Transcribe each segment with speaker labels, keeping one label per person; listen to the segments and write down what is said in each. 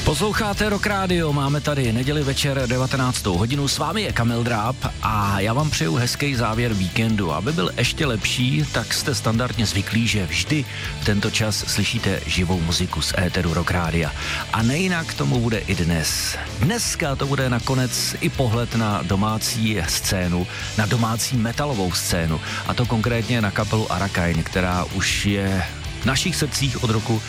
Speaker 1: Posloucháte Rock Radio, máme tady neděli večer 19. hodinu, s vámi je Kamil Dráb a já vám přeju hezký závěr víkendu. Aby byl ještě lepší, tak jste standardně zvyklí, že vždy v tento čas slyšíte živou muziku z éteru Rock Rádia. A nejinak tomu bude i dnes. Dneska to bude nakonec i pohled na domácí scénu, na domácí metalovou scénu, a to konkrétně na kapelu Arakain, která už je v našich srdcích od roku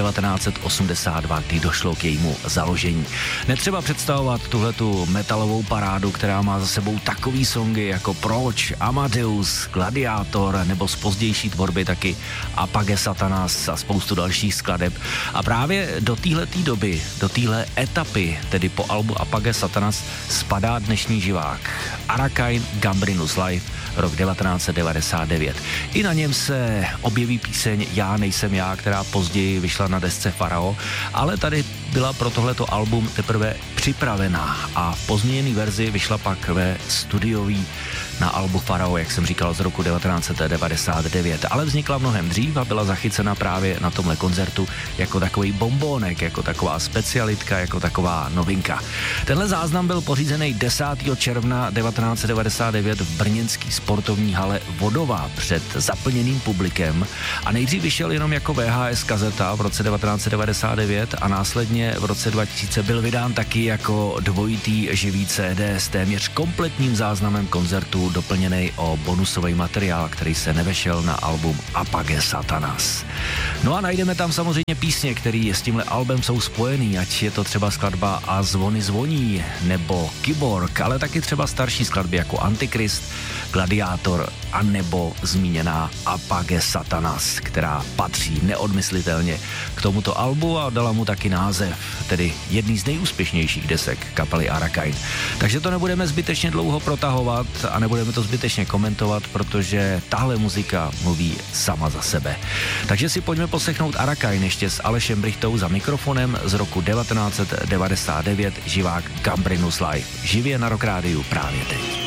Speaker 1: 1982, kdy došlo k jejímu založení. Netřeba představovat tuhletu metalovou parádu, která má za sebou takový songy jako Proč, Amadeus, Gladiátor nebo z pozdější tvorby taky Apage Satanas a spoustu dalších skladeb. A právě do téhletý doby, do téhle etapy, tedy po albu Apage Satanas, spadá dnešní živák Arakain Gambrinus Live, rok 1999. I na něm se objeví píseň Já nejsem já, která později vyšla na desce Farao, ale tady byla pro tohleto album teprve připravená a v pozměněné verzi vyšla pak ve studiový na albu Farao, jak jsem říkal, z roku 1999, ale vznikla mnohem dřív a byla zachycena právě na tomhle koncertu jako takový bombónek, jako taková specialitka, jako taková novinka. Tenhle záznam byl pořízený 10. června 1999 v brněnský sportovní hale Vodová před zaplněným publikem a nejdřív vyšel jenom jako VHS kazeta v roce 1999 a následně v roce 2000 byl vydán taky jako dvojitý živý CD s téměř kompletním záznamem koncertu, doplněný o bonusový materiál, který se nevešel na album Apage Satanas. No a najdeme tam samozřejmě písně, které s tímhle albem jsou spojený, ať je to třeba skladba A zvony zvoní nebo Kyborg, ale taky třeba starší skladby jako Antikrist, Gladiátor a nebo zmíněná Apage Satanas, která patří neodmyslitelně k tomuto albu a dala mu taky název, tedy jedný z nejúspěšnějších desek kapely Arakain. Takže to nebudeme zbytečně dlouho protahovat a nebudeme to zbytečně komentovat, protože tahle muzika mluví sama za sebe. Takže si pojďme poslechnout Arakain ještě s Alešem Brichtou za mikrofonem z roku 1999, živák Gambrinus Live. Živě na Rock Rádiu právě teď.